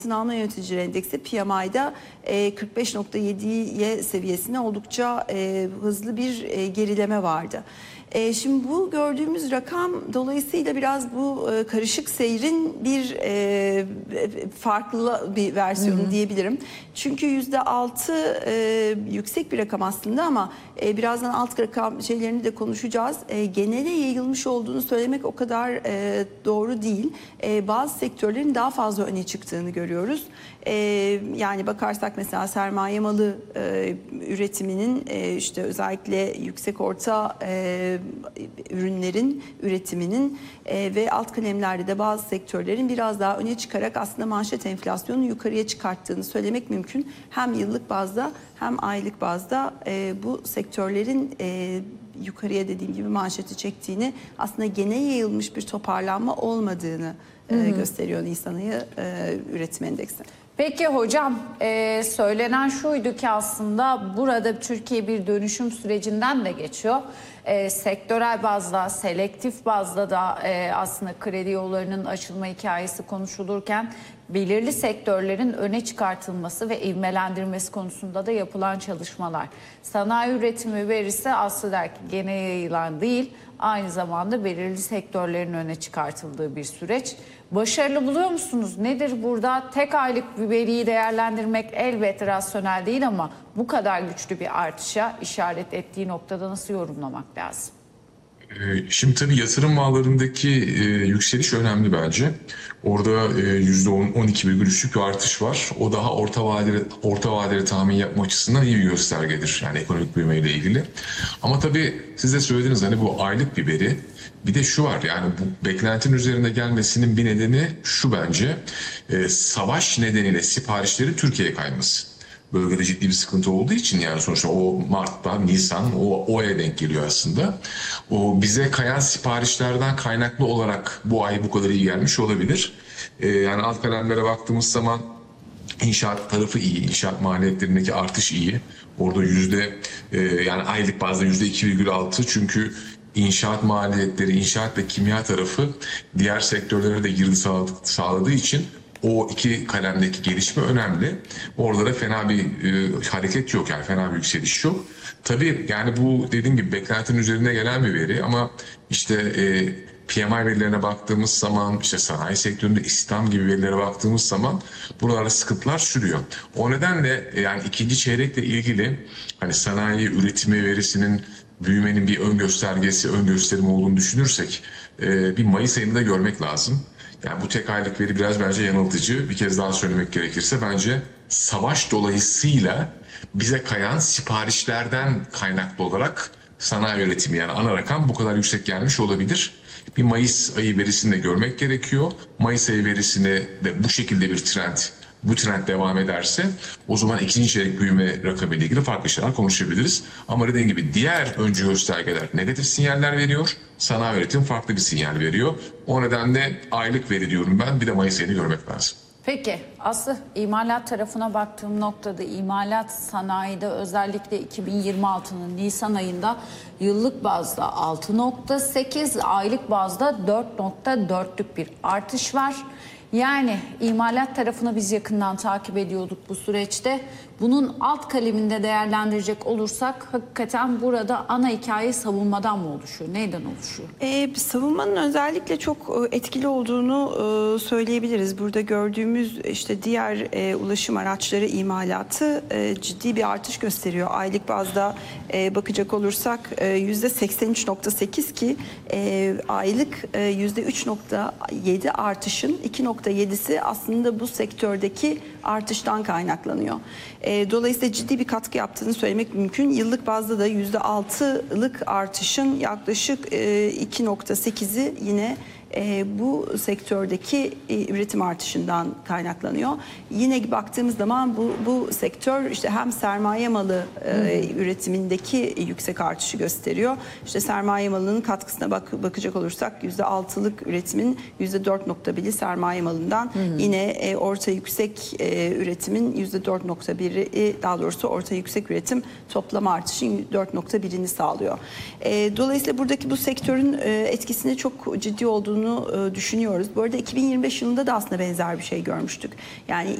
Alman Yöneticileri Endeksi PMI'da 45.7'ye seviyesine oldukça hızlı bir gerileme vardı. Şimdi bu gördüğümüz rakam dolayısıyla biraz bu karışık seyrin bir farklı bir versiyonu diyebilirim. Çünkü %6 yüksek bir rakam aslında ama birazdan alt rakam şeylerini de konuşacağız. Genele yayılmış olduğunu söylemek o kadar doğru değil. Bazı sektörlerin daha fazla öne çıktığını görüyoruz. Yani bakarsak mesela sermaye malı üretiminin işte özellikle yüksek orta ürünlerin üretiminin ve alt kalemlerde de bazı sektörlerin biraz daha öne çıkarak aslında manşet enflasyonu yukarıya çıkarttığını söylemek mümkün. Hem yıllık bazda hem aylık bazda bu sektörlerin yukarıya dediğim gibi manşeti çektiğini, aslında gene yayılmış bir toparlanma olmadığını gösteriyor Nisan ayı üretim endeksi. Peki hocam, söylenen şuydu ki aslında burada Türkiye bir dönüşüm sürecinden de geçiyor. Sektörel bazda, selektif bazda da aslında kredi yollarının açılma hikayesi konuşulurken belirli sektörlerin öne çıkartılması ve ivmelendirmesi konusunda da yapılan çalışmalar. Sanayi üretimi verisi aslında der ki gene yayılan değil, aynı zamanda belirli sektörlerin öne çıkartıldığı bir süreç. Başarılı buluyor musunuz? Nedir burada? Tek aylık bir veriyi değerlendirmek elbette rasyonel değil ama bu kadar güçlü bir artışa işaret ettiği noktada nasıl yorumlamak lazım? Şimdi tabii yatırım mallarındaki yükseliş önemli bence. Orada %12,3'lük bir artış var. O daha orta vadeli tahmin yapma açısından iyi bir göstergedir. Yani ekonomik büyümeyle ilgili. Ama tabii siz de söylediniz, hani bu aylık bir veri. Bir de şu var, yani bu beklentinin üzerinde gelmesinin bir nedeni şu bence. Savaş nedeniyle siparişlerin Türkiye'ye kayması. Bölgede ciddi bir sıkıntı olduğu için, yani sonuçta o Mart'tan Nisan o aya denk geliyor aslında. O bize kayan siparişlerden kaynaklı olarak bu ay bu kadar iyi gelmiş olabilir. Yani alt kalemlere baktığımız zaman İnşaat tarafı iyi, inşaat maliyetlerindeki artış iyi. Orada yani aylık bazda %2,6, çünkü inşaat maliyetleri, inşaat ve kimya tarafı diğer sektörlere de girdi sağladığı için o iki kalemdeki gelişme önemli. Orada da fena bir hareket yok, yani fena bir yükseliş yok. Tabii yani bu dediğim gibi beklentinin üzerine gelen bir veri ama işte PMI verilerine baktığımız zaman, işte sanayi sektöründe istihdam gibi verilere baktığımız zaman buralarda sıkıntılar sürüyor. O nedenle yani ikinci çeyrekle ilgili hani sanayi üretimi verisinin büyümenin bir ön gösterim olduğunu düşünürsek bir Mayıs ayını da görmek lazım. Yani bu tek aylık veri biraz bence yanıltıcı. Bir kez daha söylemek gerekirse bence savaş dolayısıyla bize kayan siparişlerden kaynaklı olarak sanayi üretimi, yani ana rakam bu kadar yüksek gelmiş olabilir. Bir Mayıs ayı verisini de görmek gerekiyor. Mayıs ayı verisini de bu şekilde bu trend devam ederse o zaman ikinci çeyrek büyüme rakamıyla ilgili farklı şeyler konuşabiliriz. Ama dediğim gibi diğer öncü göstergeler negatif sinyaller veriyor. Sanayi üretim farklı bir sinyal veriyor. O nedenle aylık veri diyorum ben. Bir de Mayıs ayını görmek lazım. Peki Aslı, imalat tarafına baktığım noktada imalat sanayide özellikle 2026'nın Nisan ayında yıllık bazda 6,8, aylık bazda 4,4'lük bir artış var. Yani imalat tarafını biz yakından takip ediyorduk bu süreçte. Bunun alt kaleminde değerlendirecek olursak hakikaten burada ana hikaye savunmadan mı oluşuyor? Neyden oluşuyor? Savunmanın özellikle çok etkili olduğunu söyleyebiliriz. Burada gördüğümüz işte diğer ulaşım araçları imalatı ciddi bir artış gösteriyor. Aylık bazda bakacak olursak %83,8 ki aylık %3,7 artışın 2,7'si aslında bu sektördeki artıştan kaynaklanıyor. Dolayısıyla ciddi bir katkı yaptığını söylemek mümkün. Yıllık bazda da %6'lık artışın yaklaşık 2,8'i yine bu sektördeki üretim artışından kaynaklanıyor. Yine baktığımız zaman bu sektör işte hem sermaye malı üretimindeki yüksek artışı gösteriyor. İşte sermaye malının katkısına bakacak olursak %6'lık üretimin %4,1'i sermaye malından, yine orta yüksek üretimin %4,1'i, daha doğrusu orta yüksek üretim toplam artışın 4,1'ini sağlıyor. Dolayısıyla buradaki bu sektörün etkisini çok ciddi olduğunu olduğunu düşünüyoruz. Bu arada 2025 yılında da aslında benzer bir şey görmüştük. Yani